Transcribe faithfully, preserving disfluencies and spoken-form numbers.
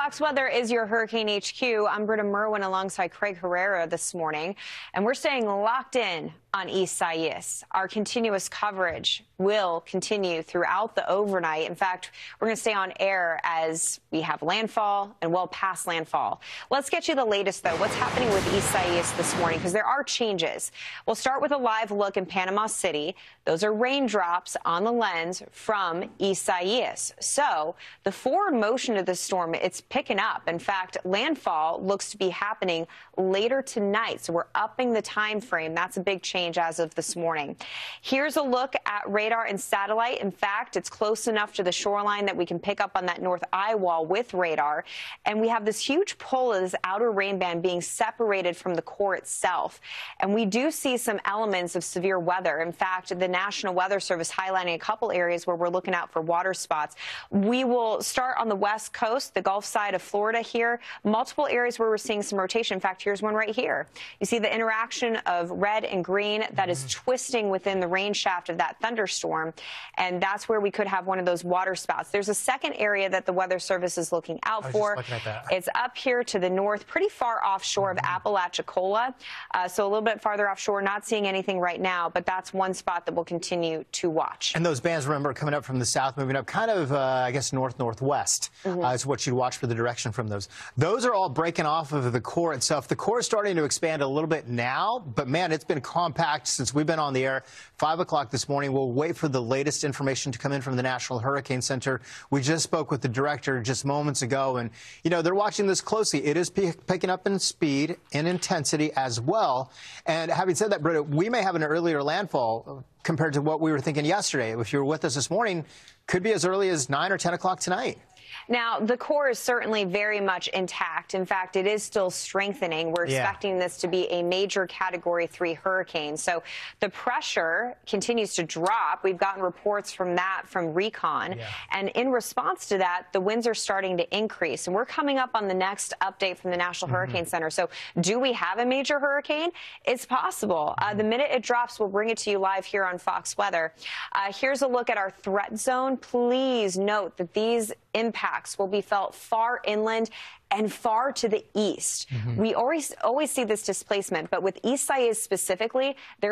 Fox Weather is your Hurricane H Q. I'm Britta Merwin alongside Craig Herrera this morning, and we're staying locked in on Isaias. Our continuous coverage will continue throughout the overnight. In fact, we're going to stay on air as we have landfall and well past landfall. Let's get you the latest, though. What's happening with Isaias this morning? Because there are changes. We'll start with a live look in Panama City. Those are raindrops on the lens from Isaias. So the forward motion of the storm, it's picking up. In fact, landfall looks to be happening later tonight. So we're upping the time frame. That's a big change as of this morning. Here's a look at radar and satellite. In fact, it's close enough to the shoreline that we can pick up on that north eye wall with radar. And we have this huge pull of this outer rain band being separated from the core itself. And we do see some elements of severe weather. In fact, the National Weather Service highlighting a couple areas where we're looking out for water spots. We will start on the west coast, the Gulf side of Florida here. Multiple areas where we're seeing some rotation. In fact, here's one right here. You see the interaction of red and green that is twisting within the rain shaft of that thunderstorm, and that's where we could have one of those water spouts. There's a second area that the Weather Service is looking out for. It's up here to the north, pretty far offshore mm-hmm. of Apalachicola, uh, so a little bit farther offshore. Not seeing anything right now, but that's one spot that we'll continue to watch. And those bands, remember, coming up from the south, moving up kind of, uh, I guess, north-northwest mm-hmm. uh, is what you'd watch for the direction from those. Those are all breaking off of the core itself. The core is starting to expand a little bit now, but, man, it's been compact since we've been on the air. Five o'clock this morning. We'll wait for the latest information to come in from the National Hurricane Center. We just spoke with the director just moments ago, and, you know, they're watching this closely. It is picking up in speed and intensity as well. And having said that, Britta, we may have an earlier landfall compared to what we were thinking yesterday. If you were with us this morning, could be as early as nine or ten o'clock tonight. Now, the core is certainly very much intact. In fact, it is still strengthening. We're yeah. expecting this to be a major Category three hurricane. So the pressure continues to drop. We've gotten reports from that from Recon. Yeah. And in response to that, the winds are starting to increase. And we're coming up on the next update from the National mm-hmm. Hurricane Center. So do we have a major hurricane? It's possible. Mm-hmm. Uh, the minute it drops, we'll bring it to you live here on Fox Weather. Uh, here's a look at our threat zone. Please note that these impacts will be felt far inland and far to the east. Mm-hmm. We always always see this displacement, but with Isaias specifically, there